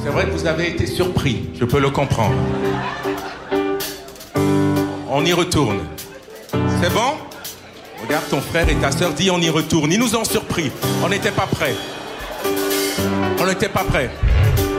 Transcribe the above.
C'est vrai que vous avez été surpris, je peux le comprendre. On y retourne. C'est bon? Regarde ton frère et ta sœur, dis on y retourne. Ils nous ont surpris, on n'était pas prêts. On n'était pas prêts.